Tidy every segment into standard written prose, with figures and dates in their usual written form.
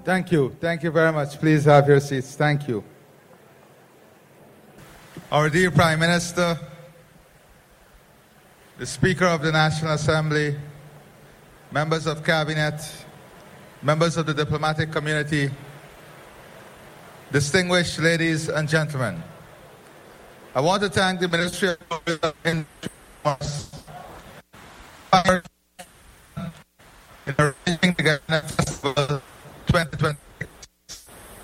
Thank you. Thank you very much. Please have your seats. Thank you. Our dear Prime Minister, the Speaker of the National Assembly, members of Cabinet, members of the diplomatic community, distinguished ladies and gentlemen, I want to thank the Ministry of Tourism in arranging the Guyana Festival 2026.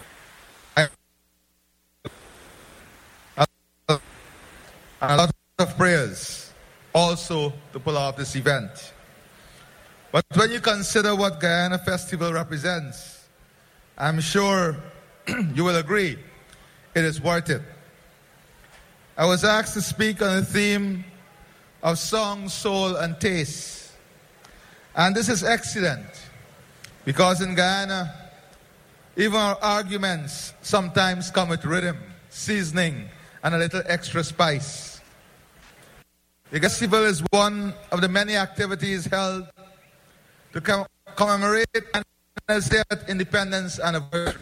A lot of prayers also to pull off this event. But when you consider what Guyana Festival represents, I'm sure you will agree it is worth it. I was asked to speak on the theme of song, soul, and taste. And this is excellent because in Guyana, even our arguments sometimes come with rhythm, seasoning, and a little extra spice. The festival is one of the many activities held to commemorate Guyana's independence anniversary.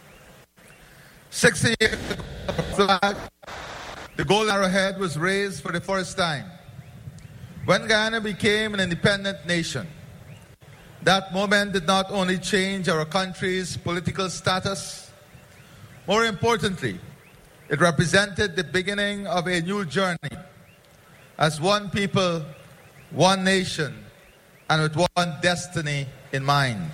60 years ago, the flag, the golden arrowhead, was raised for the first time. When Guyana became an independent nation, that moment did not only change our country's political status, more importantly, it represented the beginning of a new journey as one people, one nation, and with one destiny in mind.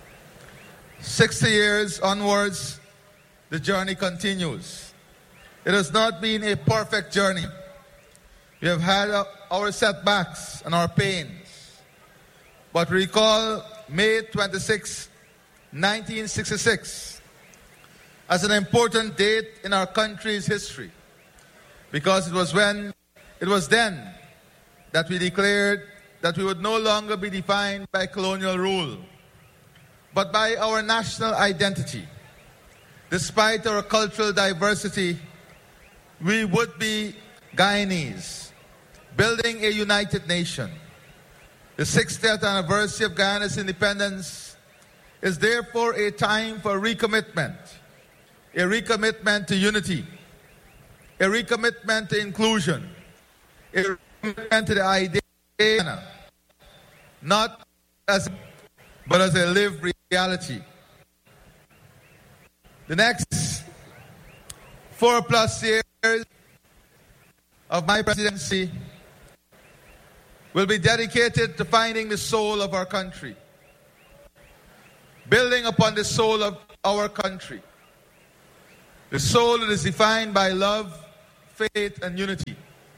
60 years onwards, the journey continues. It has not been a perfect journey. We have had our setbacks and our pains. But recall May 26, 1966 as an important date in our country's history because it was then that we declared that we would no longer be defined by colonial rule, but by our national identity. Despite our cultural diversity, we would be Guyanese, building a united nation. The 60th anniversary of Guyana's independence is therefore a time for recommitment to unity, a recommitment to inclusion, a recommitment to the idea of Guyana, not but as a lived reality. The next 4+ years of my presidency will be dedicated to finding the soul of our country, building upon the soul of our country, the soul that is defined by love, faith, and unity,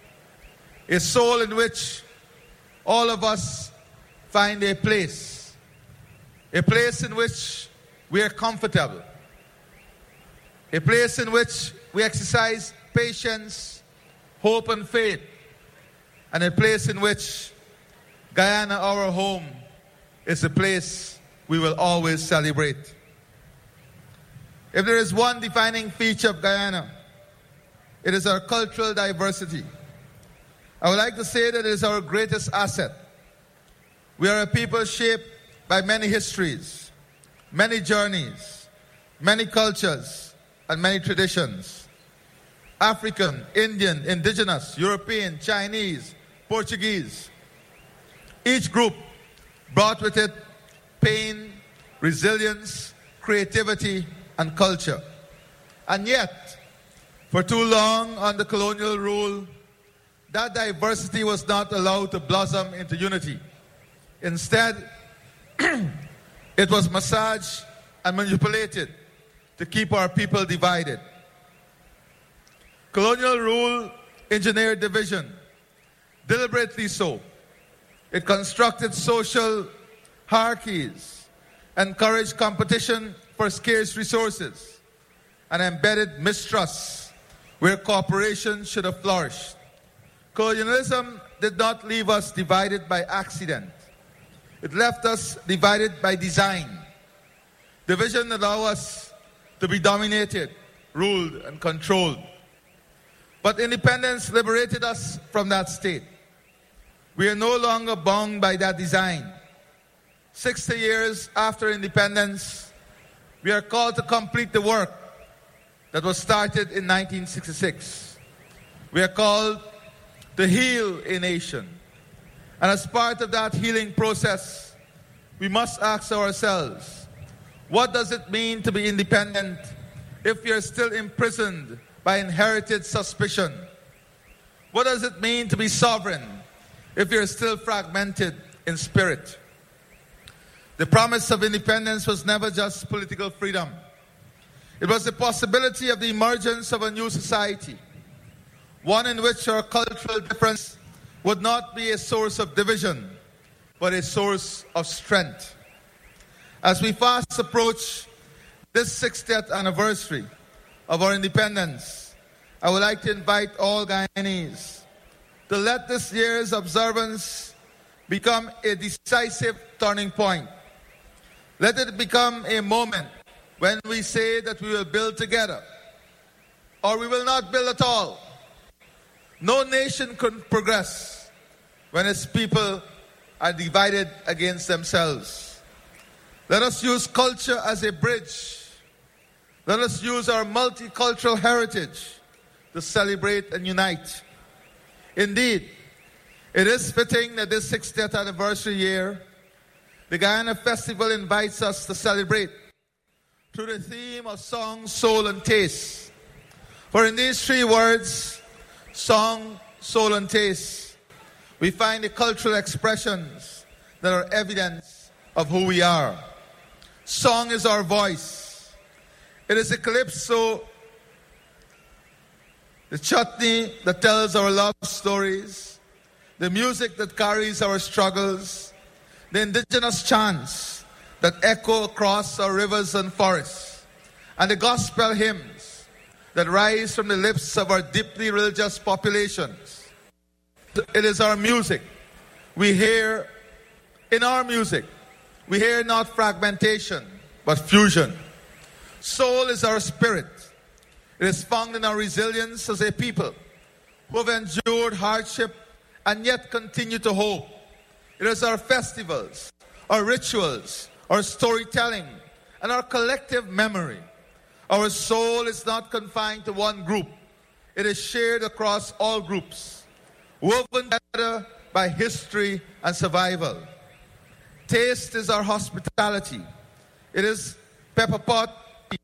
a soul in which all of us find a place in which we are comfortable, a place in which we exercise patience, hope, and faith, and a place in which Guyana, our home, is a place we will always celebrate. If there is one defining feature of Guyana, it is our cultural diversity. I would like to say that it is our greatest asset. We are a people shaped by many histories, many journeys, many cultures, and many traditions. African, Indian, indigenous, European, Chinese, Portuguese. Each group brought with it pain, resilience, creativity, and culture. And yet, for too long under colonial rule, that diversity was not allowed to blossom into unity. Instead, it was massaged and manipulated to keep our people divided. Colonial rule engineered division, deliberately so. It constructed social hierarchies, encouraged competition for scarce resources, and embedded mistrust where cooperation should have flourished. Colonialism did not leave us divided by accident. It left us divided by design. Division allowed us to be dominated, ruled, and controlled. But independence liberated us from that state. We are no longer bound by that design. 60 years after independence, We are called to complete the work that was started in 1966. We are called to heal a nation. And as part of that healing process, we must ask ourselves, what does it mean to be independent if we are still imprisoned by inherited suspicion? What does it mean to be sovereign if we are still fragmented in spirit? The promise of independence was never just political freedom. It was the possibility of the emergence of a new society, one in which our cultural difference would not be a source of division, but a source of strength. As we fast approach this 60th anniversary of our independence, I would like to invite all Guyanese to let this year's observance become a decisive turning point. Let it become a moment when we say that we will build together, or we will not build at all. No nation can progress when its people are divided against themselves. Let us use culture as a bridge. Let us use our multicultural heritage to celebrate and unite. Indeed, it is fitting that this 60th anniversary year, the Guyana Festival invites us to celebrate through the theme of song, soul, and taste. For in these three words, song, soul, and taste, we find the cultural expressions that are evidence of who we are. Song is our voice. It is a calypso, the chutney that tells our love stories, the music that carries our struggles, the indigenous chants that echo across our rivers and forests, and the gospel hymns that rise from the lips of our deeply religious populations. It is our music. In our music, we hear not fragmentation, but fusion. Soul is our spirit. It is found in our resilience as a people who have endured hardship and yet continue to hope. It is our festivals, our rituals, our storytelling, and our collective memory. Our soul is not confined to one group. It is shared across all groups, woven together by history and survival. Taste is our hospitality. It is pepper pot,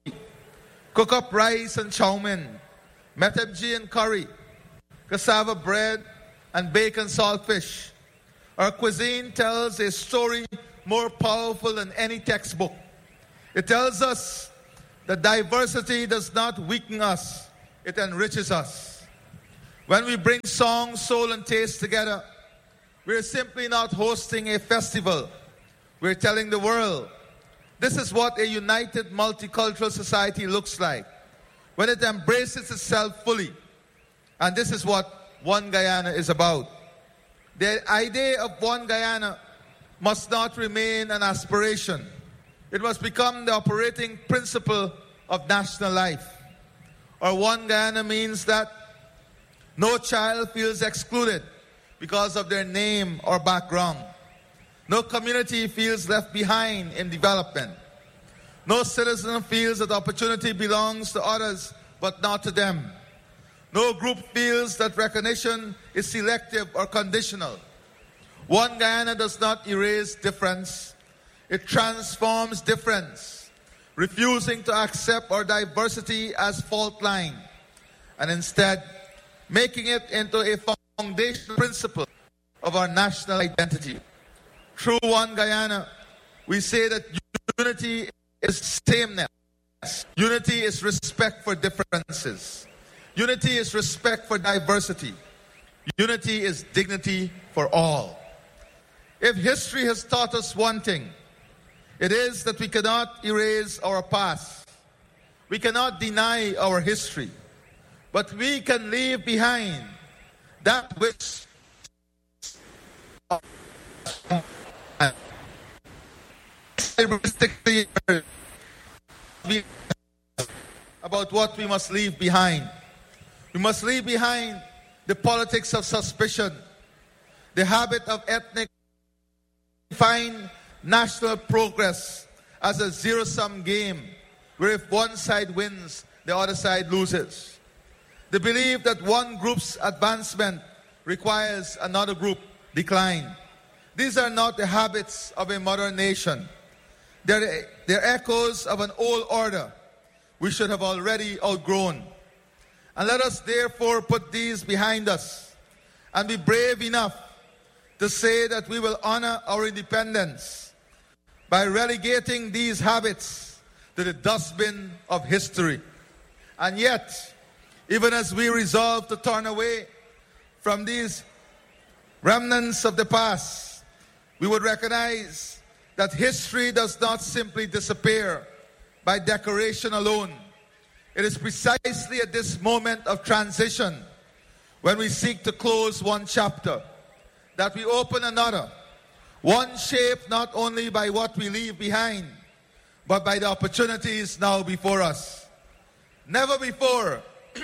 cook up rice and chow mein, metabji and curry, cassava bread, and bacon saltfish. Our cuisine tells a story more powerful than any textbook. It tells us that diversity does not weaken us, it enriches us. When we bring song, soul, and taste together, we're simply not hosting a festival. We're telling the world, this is what a united multicultural society looks like when it embraces itself fully. And this is what One Guyana is about. The idea of One Guyana must not remain an aspiration. It must become the operating principle of national life. Our One Guyana means that no child feels excluded because of their name or background. No community feels left behind in development. No citizen feels that opportunity belongs to others but not to them. No group feels that recognition is selective or conditional. One Guyana does not erase difference. It transforms difference, refusing to accept our diversity as fault line, and instead making it into a foundational principle of our national identity. Through One Guyana, we say that unity is sameness. Unity is respect for differences. Unity is respect for diversity. Unity is dignity for all. If history has taught us one thing, it is that we cannot erase our past. We cannot deny our history. But we can leave behind that which about what we must leave behind. We must leave behind the politics of suspicion, the habit of ethnic, define national progress as a zero-sum game where if one side wins, the other side loses. The belief that one group's advancement requires another group decline. These are not the habits of a modern nation. They're echoes of an old order we should have already outgrown. And let us therefore put these behind us and be brave enough to say that we will honor our independence by relegating these habits to the dustbin of history. And yet, even as we resolve to turn away from these remnants of the past, we would recognize that history does not simply disappear by decoration alone. It is precisely at this moment of transition, when we seek to close one chapter, that we open another, one shaped not only by what we leave behind, but by the opportunities now before us. Never before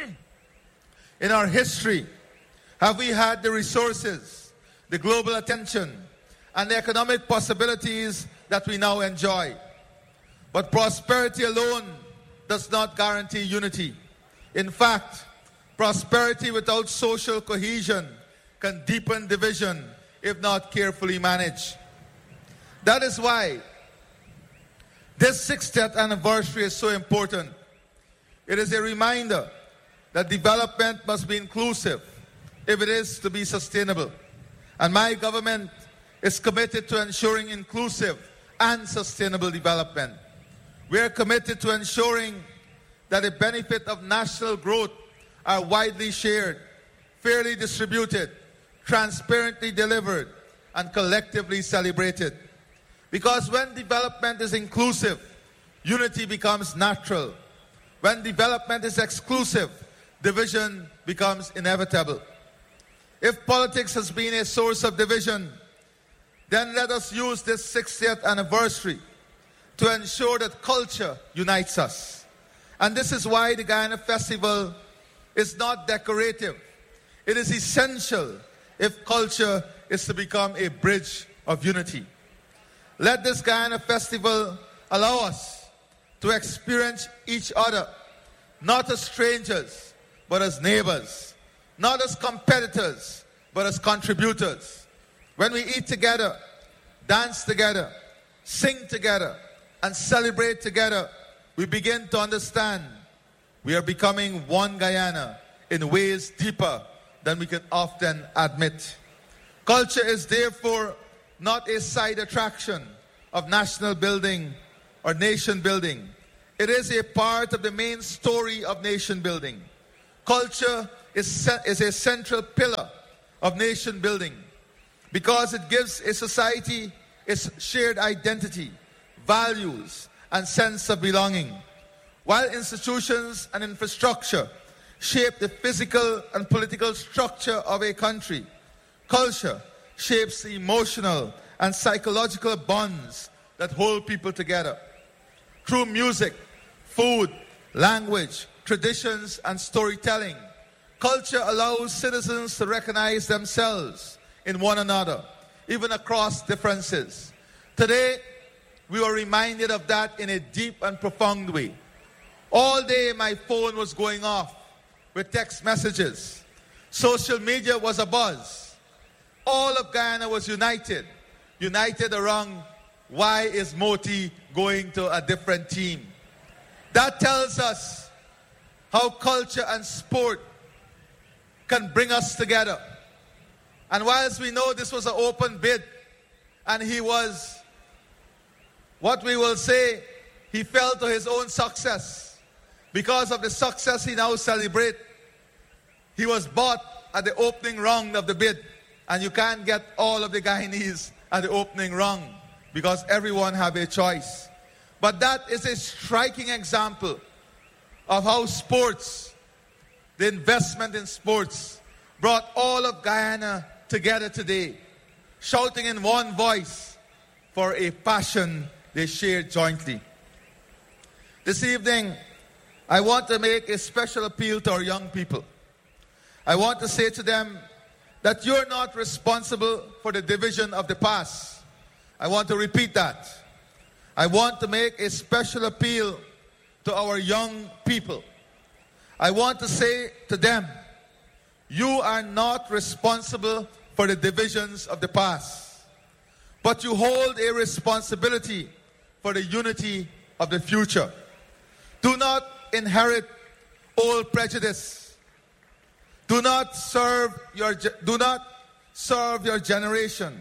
in our history have we had the resources, the global attention, and the economic possibilities that we now enjoy. But prosperity alone does not guarantee unity. In fact, prosperity without social cohesion can deepen division if not carefully managed. That is why this 60th anniversary is so important. It is a reminder that development must be inclusive if it is to be sustainable. And my government is committed to ensuring inclusive and sustainable development. We are committed to ensuring that the benefit of national growth are widely shared, fairly distributed, transparently delivered, and collectively celebrated. Because when development is inclusive, unity becomes natural. When development is exclusive, division becomes inevitable. If politics has been a source of division, then let us use this 60th anniversary to ensure that culture unites us. And this is why the Guyana Festival is not decorative. It is essential if culture is to become a bridge of unity. Let this Guyana Festival allow us to experience each other, not as strangers, but as neighbors, not as competitors, but as contributors. When we eat together, dance together, sing together, and celebrate together, we begin to understand we are becoming one Guyana in ways deeper than we can often admit. Culture is therefore not a side attraction of national building or nation building. It is a part of the main story of nation building. Culture is a central pillar of nation building because it gives a society its shared identity, values, and sense of belonging. While institutions and infrastructure shape the physical and political structure of a country, culture shapes the emotional and psychological bonds that hold people together. Through music, food, language, traditions, and storytelling, culture allows citizens to recognize themselves in one another, even across differences. Today, we were reminded of that in a deep and profound way. All day, my phone was going off with text messages. Social media was abuzz. All of Guyana was united around why is Moti going to a different team. That tells us how culture and sport can bring us together. And whilst we know this was an open bid, and he was, what we will say, he fell to his own success. Because of the success he now celebrates, he was bought at the opening round of the bid. And you can't get all of the Guyanese at the opening round because everyone have a choice. But that is a striking example of how sports, the investment in sports, brought all of Guyana together today, shouting in one voice for a passion they shared jointly. This evening, I want to make a special appeal to our young people. I want to say to them that you're not responsible for the division of the past. I want to repeat that. I want to make a special appeal to our young people. I want to say to them, you are not responsible for the divisions of the past, but you hold a responsibility for the unity of the future. Do not inherit old prejudice. Do not serve your generation.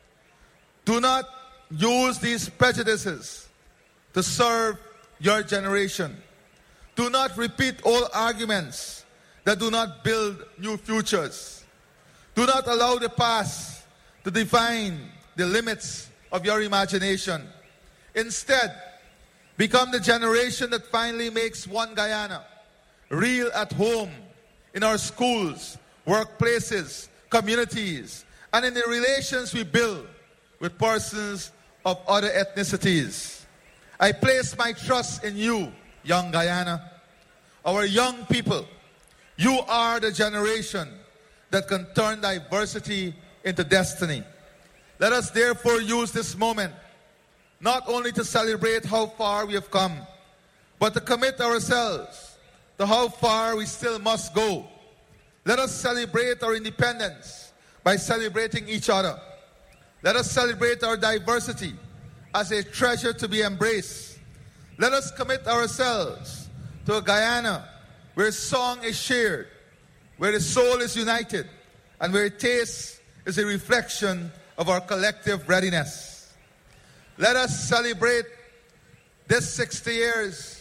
Do not use these prejudices to serve your generation. Do not repeat old arguments that do not build new futures. Do not allow the past to define the limits of your imagination. Instead, become the generation that finally makes One Guyana real at home, in our schools, workplaces, communities, and in the relations we build with persons of other ethnicities. I place my trust in you, young Guyana. Our young people, you are the generation that can turn diversity into destiny. Let us therefore use this moment not only to celebrate how far we have come, but to commit ourselves to how far we still must go. Let us celebrate our independence by celebrating each other. Let us celebrate our diversity as a treasure to be embraced. Let us commit ourselves to a Guyana where song is shared, where the soul is united, and where taste is a reflection of our collective readiness. Let us celebrate this 60 years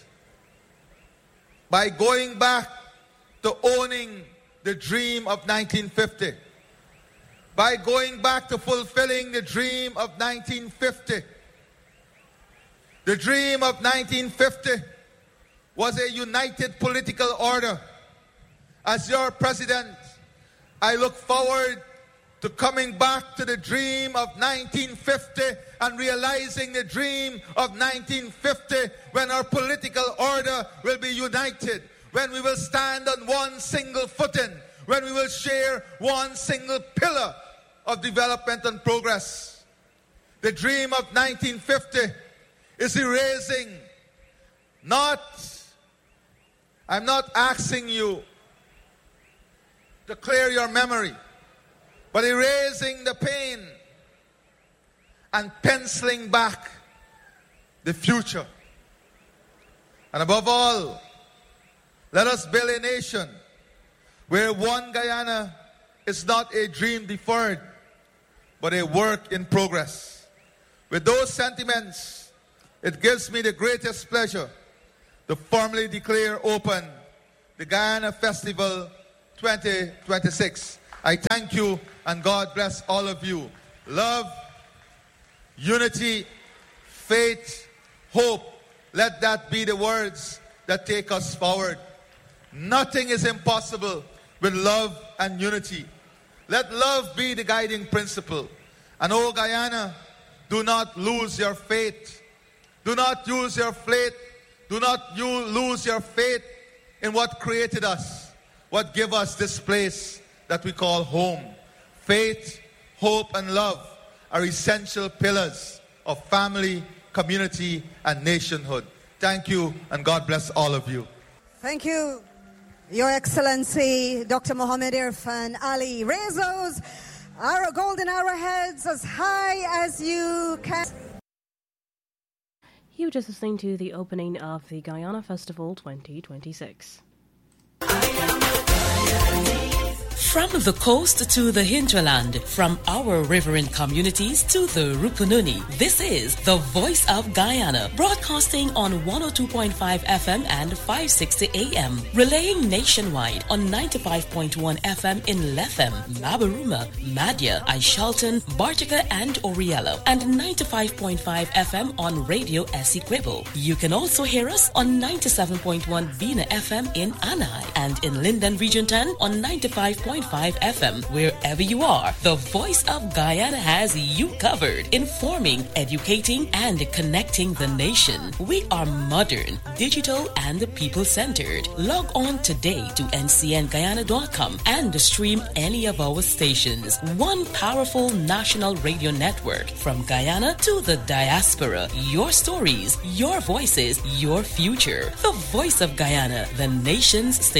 by going back to owning the dream of 1950, by going back to fulfilling the dream of 1950. The dream of 1950 was a united political order. As your president, I look forward to coming back to the dream of 1950 and realizing the dream of 1950 when our political order will be united, when we will stand on one single footing, when we will share one single pillar of development and progress. The dream of 1950 is erasing, I'm not asking you to clear your memory, but erasing the pain and penciling back the future. And above all, let us build a nation where One Guyana is not a dream deferred, but a work in progress. With those sentiments, it gives me the greatest pleasure to formally declare open the Guyana Festival 2026. I thank you and God bless all of you. Love, unity, faith, hope. Let that be the words that take us forward. Nothing is impossible with love and unity. Let love be the guiding principle. And oh Guyana, do not lose your faith. Do not lose your faith. Do not lose your faith in what created us, what gave us this place that we call home. Faith, hope, and love are essential pillars of family, community, and nationhood. Thank you, and God bless all of you. Thank you, Your Excellency, Dr. Mohammed Irfan Ali. Raise those golden arrowheads as high as you can. You were just listening to the opening of the Guyana Festival 2026. From the coast to the hinterland, from our riverine communities to the Rupununi, this is the Voice of Guyana, broadcasting on 102.5 FM and 560 AM, relaying nationwide on 95.1 FM in Lethem, Mabaruma, Madya, Aishalton, Bartica, and Oriello, and 95.5 FM on Radio Essequibo. You can also hear us on 97.1 Bina FM in Anai, and in Linden Region 10 on 95.1 FM. Wherever you are, the Voice of Guyana has you covered, informing, educating, and connecting the nation. We are modern, digital, and people-centered. Log on today to ncnguyana.com and stream any of our stations. One powerful national radio network from Guyana to the diaspora. Your stories, your voices, your future. The Voice of Guyana, the nation's station.